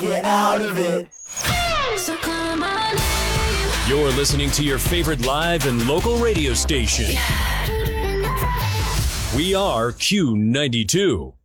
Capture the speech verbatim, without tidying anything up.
get out of it. So come on. You're listening to your favorite live and local radio station. We are Q ninety-two.